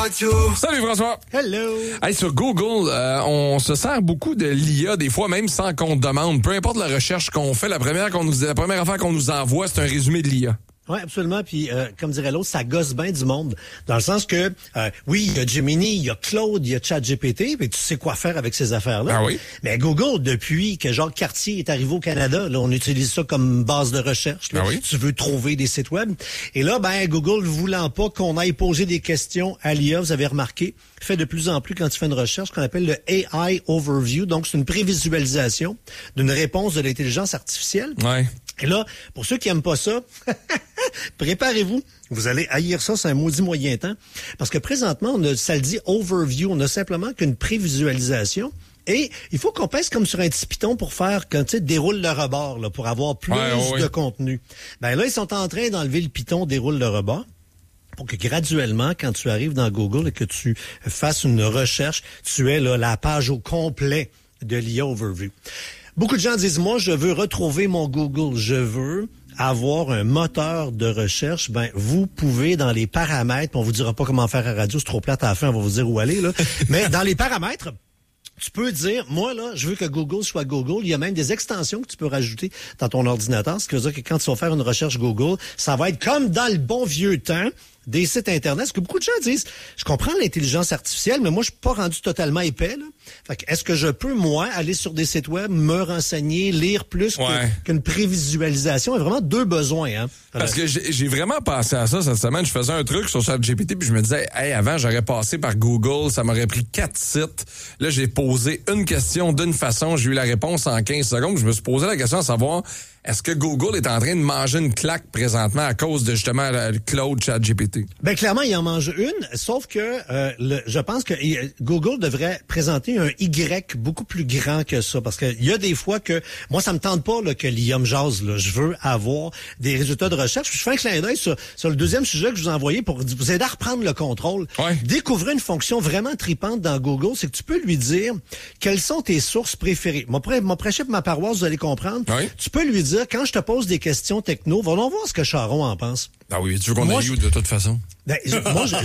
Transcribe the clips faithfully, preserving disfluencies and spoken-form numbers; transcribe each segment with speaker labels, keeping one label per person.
Speaker 1: Salut François.
Speaker 2: Hello.
Speaker 1: Hey, sur Google, euh, on se sert beaucoup de l'I A des fois, même sans qu'on demande. Peu importe la recherche qu'on fait, la première qu'on nous, la première affaire qu'on nous envoie, c'est un résumé de l'I A.
Speaker 2: Oui, absolument. Puis, euh, comme dirait l'autre, ça gosse bien du monde. Dans le sens que, euh, oui, il y a Gemini, il y a Claude, il y a ChatGPT, mais tu sais quoi faire avec ces affaires-là.
Speaker 1: Ah oui?
Speaker 2: Mais Google, depuis que Jacques Cartier est arrivé au Canada, là, on utilise ça comme base de recherche. Là.
Speaker 1: Ah oui?
Speaker 2: Tu veux trouver des sites web. Et là, ben, Google, voulant pas qu'on aille poser des questions à l'I A, vous avez remarqué, fait de plus en plus quand tu fais une recherche qu'on appelle le A I Overview. Donc, c'est une prévisualisation d'une réponse de l'intelligence artificielle.
Speaker 1: Ouais.
Speaker 2: Et là, pour ceux qui aiment pas ça, préparez-vous. Vous allez haïr ça, c'est un maudit moyen temps. Parce que présentement, on a, ça le dit overview, on n'a simplement qu'une prévisualisation. Et il faut qu'on pèse comme sur un petit piton pour faire, quand tu sais, déroule le rebord, là, pour avoir plus
Speaker 1: ouais, ouais.
Speaker 2: de contenu. Ben là, ils sont en train d'enlever le piton déroule le rebord, pour que graduellement, quand tu arrives dans Google et que tu fasses une recherche, tu aies là, la page au complet de l'I A Overview. Beaucoup de gens disent, moi, je veux retrouver mon Google, je veux avoir un moteur de recherche. Ben, vous pouvez, dans les paramètres, on vous dira pas comment faire à radio, c'est trop plate à la fin, on va vous dire où aller, là. Mais dans les paramètres, tu peux dire, moi, là, je veux que Google soit Google. Il y a même des extensions que tu peux rajouter dans ton ordinateur. Ce qui veut dire que quand tu vas faire une recherche Google, ça va être comme dans le bon vieux temps des sites Internet. Ce que beaucoup de gens disent, je comprends l'intelligence artificielle, mais moi, je suis pas rendu totalement épais, là. Fait que, est-ce que je peux, moi, aller sur des sites web, me renseigner, lire plus
Speaker 1: ouais.
Speaker 2: que, qu'une prévisualisation? Il y a vraiment deux besoins, hein.
Speaker 1: Parce que j'ai, j'ai vraiment pensé à ça cette semaine. Je faisais un truc sur ChatGPT puis je me disais, hey, avant, j'aurais passé par Google, ça m'aurait pris quatre sites. Là, j'ai posé une question d'une façon, j'ai eu la réponse en quinze secondes. Je me suis posé la question à savoir, est-ce que Google est en train de manger une claque présentement à cause de justement le Claude ChatGPT?
Speaker 2: Ben clairement, il en mange une, sauf que euh, le, je pense que Google devrait présenter un Y beaucoup plus grand que ça, parce qu'il y a des fois que moi, ça me tente pas là, que l'I A me jase. Là. Je veux avoir des résultats de recherche. Je fais un clin d'œil sur, sur le deuxième sujet que je vous ai envoyé pour vous aider à reprendre le contrôle.
Speaker 1: Ouais.
Speaker 2: Découvrez une fonction vraiment tripante dans Google, c'est que tu peux lui dire quelles sont tes sources préférées. Mon, pré, mon prêcher pour ma paroisse, vous allez comprendre. Ouais. Tu peux lui dire, quand je te pose des questions techno, va donc voir ce que Charon en pense.
Speaker 1: Ah oui, tu veux qu'on aille où de toute façon?
Speaker 2: Ben, moi, j'ai...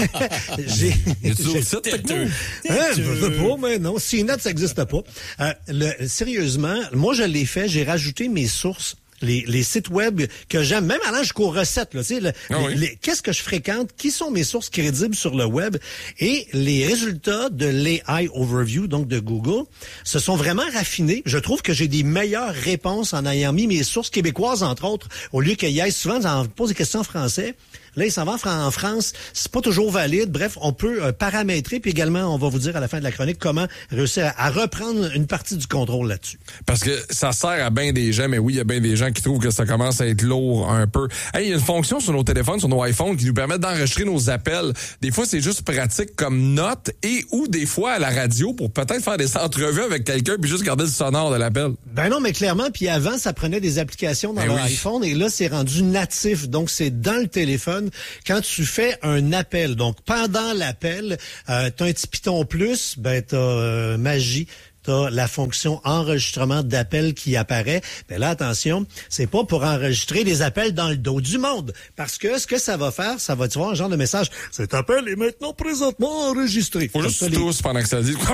Speaker 2: j'ai
Speaker 1: Y-tu d'autres sites techno?
Speaker 2: Hein, je veux pas, mais non. C N E T, ça n'existe pas. Euh, le, sérieusement, moi, je l'ai fait. J'ai rajouté mes sources. Les, les sites web que j'aime, même allant jusqu'aux recettes, là, tu sais, le, ah oui. les, qu'est-ce que je fréquente, qui sont mes sources crédibles sur le web, et les résultats de l'A I Overview, donc de Google, se sont vraiment raffinés. Je trouve que j'ai des meilleures réponses en ayant mis mes sources québécoises, entre autres, au lieu qu'il y ait souvent, on pose des questions en français. Là, il s'en va en France. C'est pas toujours valide. Bref, on peut euh, paramétrer. Puis également, on va vous dire à la fin de la chronique comment réussir à, à reprendre une partie du contrôle là-dessus.
Speaker 1: Parce que ça sert à bien des gens, mais oui, il y a bien des gens qui trouvent que ça commence à être lourd un peu. Hey, il y a une fonction sur nos téléphones, sur nos iPhones, qui nous permet d'enregistrer nos appels. Des fois, c'est juste pratique comme note et ou des fois à la radio pour peut-être faire des entrevues avec quelqu'un puis juste garder le sonore de l'appel.
Speaker 2: Ben non, mais clairement, puis avant, ça prenait des applications dans ben leur oui. iPhone et là, c'est rendu natif. Donc, c'est dans le téléphone. Quand tu fais un appel, donc pendant l'appel, euh, t'as un petit piton plus, ben t'as euh, magie. T'as la fonction enregistrement d'appel qui apparaît. Ben là, attention, c'est pas pour enregistrer des appels dans le dos du monde. Parce que ce que ça va faire, ça va te voir un genre de message. Cet appel est maintenant présentement enregistré.
Speaker 1: Faut juste les... tous pendant que ça dit.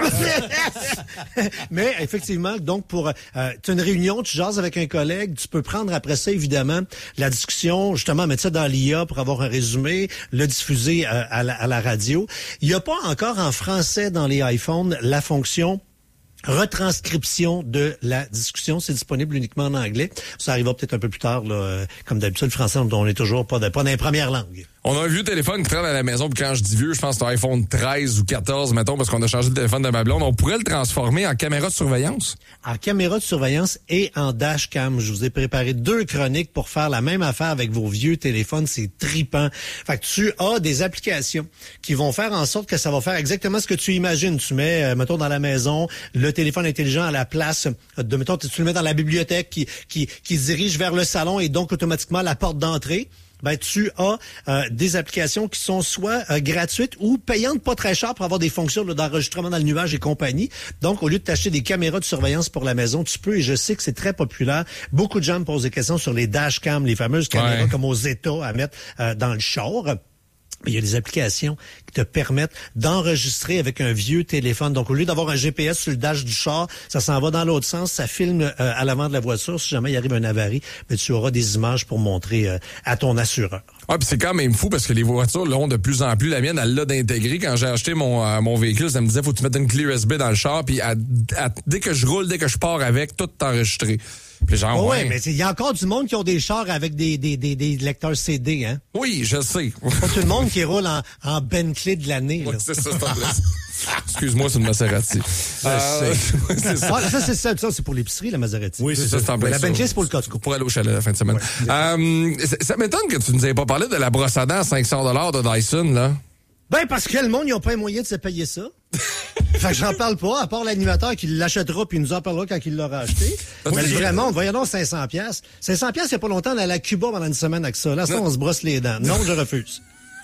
Speaker 2: Mais effectivement, donc pour euh, tu as une réunion, tu jases avec un collègue, tu peux prendre après ça, évidemment, la discussion, justement, mettre ça dans l'I A pour avoir un résumé, le diffuser euh, à, la, à la radio. Il n'y a pas encore en français dans les iPhones la fonction retranscription de la discussion. C'est disponible uniquement en anglais. Ça arrivera peut-être un peu plus tard, là, comme d'habitude, le français, on est toujours pas, de, pas dans les premières langues.
Speaker 1: On a un vieux téléphone qui traîne à la maison, puis quand je dis vieux, je pense que c'est un iPhone treize ou quatorze, mettons, parce qu'on a changé le téléphone de ma blonde. On pourrait le transformer en caméra de surveillance?
Speaker 2: En caméra de surveillance et en dashcam. Je vous ai préparé deux chroniques pour faire la même affaire avec vos vieux téléphones. C'est tripant. Fait que tu as des applications qui vont faire en sorte que ça va faire exactement ce que tu imagines. Tu mets, euh, mettons, dans la maison, le téléphone intelligent à la place de, mettons, tu le mets dans la bibliothèque qui, qui, qui se dirige vers le salon et donc automatiquement la porte d'entrée. Ben, tu as euh, des applications qui sont soit euh, gratuites ou payantes, pas très cher, pour avoir des fonctions là, d'enregistrement dans le nuage et compagnie. Donc, au lieu de t'acheter des caméras de surveillance pour la maison, tu peux, et je sais que c'est très populaire, beaucoup de gens me posent des questions sur les dashcams, les fameuses caméras ouais. comme aux États à mettre euh, dans le char. Il y a des applications qui te permettent d'enregistrer avec un vieux téléphone. Donc, au lieu d'avoir un G P S sur le dash du char, ça s'en va dans l'autre sens, ça filme euh, à l'avant de la voiture. Si jamais il arrive un avarie, mais tu auras des images pour montrer euh, à ton assureur.
Speaker 1: Ah, puis c'est quand même fou parce que les voitures l'ont de plus en plus. La mienne, elle l'a d'intégrer. Quand j'ai acheté mon euh, mon véhicule, ça me disait faut que tu mettes une clé U S B dans le char, puis à, à, dès que je roule, dès que je pars avec, tout est enregistré. Puis genre,
Speaker 2: oh
Speaker 1: ouais,
Speaker 2: ouais, mais il y a encore du monde qui ont des chars avec des des des, des lecteurs C D, hein.
Speaker 1: Oui, je sais.
Speaker 2: Pas tout le monde qui roule en, en Bentley de l'année.
Speaker 1: Oui, c'est ça, c'est Excuse-moi, c'est une Maserati.
Speaker 2: Euh, c'est ça. Ah, ça, c'est ça, ça, c'est pour l'épicerie, la Maserati.
Speaker 1: Oui, c'est ça, c'est en plein
Speaker 2: La
Speaker 1: ça.
Speaker 2: Bentley, c'est pour le Costco.
Speaker 1: Pour aller au chalet la fin de semaine. Ouais. Euh, ça, ça m'étonne que tu nous aies pas parlé de la brosse à dents à cinq cents dollars de Dyson, là.
Speaker 2: Ben, parce que le monde, ils n'ont pas les moyens de se payer ça. Fait que j'en parle pas, à part l'animateur qui l'achètera puis il nous en parlera quand il l'aura acheté. Mais le vrai monde, voyons donc cinq cents piastres. cinq cents piastres, il y a pas longtemps, on allait à Cuba pendant une semaine avec ça. Là, ça, on se brosse les dents. Non, je refuse.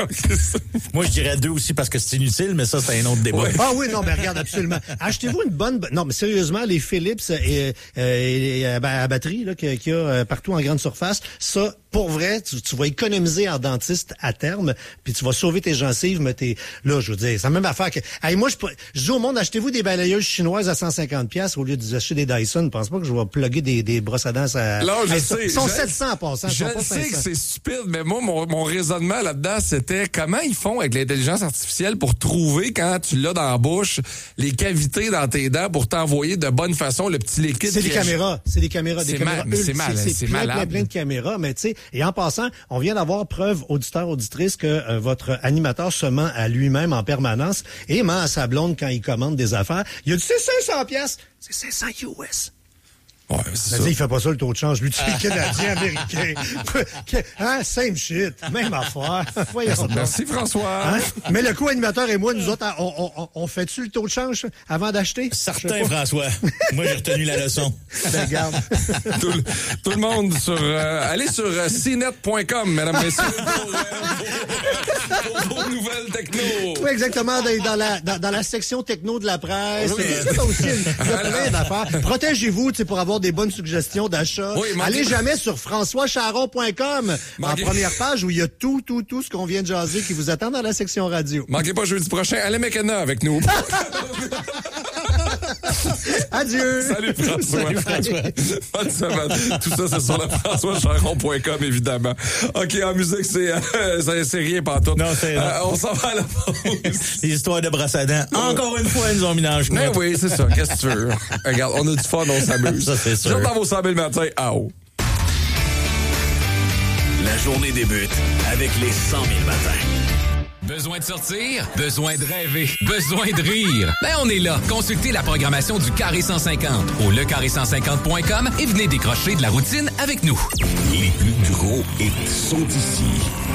Speaker 3: Moi, je dirais deux aussi parce que c'est inutile, mais ça, c'est un autre débat.
Speaker 2: Ouais. Ah oui, non, mais regarde, absolument. Achetez-vous une bonne... Non, mais sérieusement, les Philips et, et, et à batterie là, qu'il y a partout en grande surface, ça, pour vrai, tu, tu vas économiser en dentiste à terme, puis tu vas sauver tes gencives, mais t'es... Là, je veux dire, c'est la même affaire que... Hey, moi, je, je dis au monde, achetez-vous des balayeuses chinoises à cent cinquante piastres au lieu de acheter des Dyson. Je pense pas que je vais plugger des, des brosses à dents à...
Speaker 1: Là, je
Speaker 2: hey,
Speaker 1: sais.
Speaker 2: Ils sont
Speaker 1: je,
Speaker 2: sept cents en passant.
Speaker 1: Je
Speaker 2: sont pas
Speaker 1: sais
Speaker 2: cinq cents.
Speaker 1: que c'est stupide, mais moi, mon, mon raisonnement là-dedans, c'était comment ils font avec l'intelligence artificielle pour trouver, quand tu l'as dans la bouche, les cavités dans tes dents pour t'envoyer de bonne façon le petit liquide.
Speaker 2: C'est des caméras. C'est des caméras. Des
Speaker 1: c'est
Speaker 2: caméras
Speaker 1: mal, mais c'est mal, c'est,
Speaker 2: c'est
Speaker 1: plein,
Speaker 2: malade. Plein, plein de caméras, mais tu sais, et en passant, on vient d'avoir preuve, auditeur, auditrice, que euh, votre animateur se ment à lui-même en permanence et ment à sa blonde quand il commande des affaires. Il a dit, c'est cinq cents piastres. C'est cinq cents U S.
Speaker 1: Ouais, c'est
Speaker 2: ça.
Speaker 1: ça.
Speaker 2: Il fait pas ça le taux de change. Lui, tu es Canadien, Américain. Hein? Same shit. Même affaire. Voyons
Speaker 1: Merci, François.
Speaker 2: Hein? Mais le co-animateur et moi, nous autres, on, on, on fait-tu le taux de change avant d'acheter?
Speaker 3: Certain, François. Moi, j'ai retenu la leçon.
Speaker 2: Ben, regarde.
Speaker 1: tout, le, tout le monde sur... Euh, allez sur euh, c net point com, mesdames, messieurs, pour, euh, pour, pour vos nouvelles techno.
Speaker 2: Oui, exactement. Dans, dans, la, dans, dans la section techno de la presse.
Speaker 1: Oui.
Speaker 2: Il y a aussi une, il y a plein d'affaires. Protégez-vous, tu sais, pour avoir des bonnes suggestions d'achat.
Speaker 1: Oui, manquez...
Speaker 2: Allez jamais sur françois charon point com
Speaker 1: manquez...
Speaker 2: en première page où il y a tout, tout, tout ce qu'on vient de jaser qui vous attend dans la section radio.
Speaker 1: Manquez pas jeudi prochain. Allez McKenna avec nous.
Speaker 2: Adieu.
Speaker 1: Salut François.
Speaker 2: Salut François.
Speaker 1: Bonne semaine. Tout ça, c'est sur le françois charon point com, évidemment. OK, en musique, c'est, euh, c'est, c'est rien pantoute.
Speaker 3: Non, c'est...
Speaker 1: Euh, on s'en va à la pause.
Speaker 3: Les histoires de brosse à dents. Encore une fois, ils nous ont mis dans le
Speaker 1: Mais oui, c'est ça. Qu'est-ce que tu veux? Regarde, on a du fun, on s'amuse.
Speaker 3: Ça, c'est sûr.
Speaker 1: J'entends vos cent mille matin. Ah oh.
Speaker 4: La journée débute avec les cent mille matins.
Speaker 5: Besoin de sortir? Besoin de rêver? Besoin de rire? Ben, on est là. Consultez la programmation du Carré cent cinquante au le carré cent cinquante point com et venez décrocher de la routine avec nous.
Speaker 4: Les plus gros hits sont ici.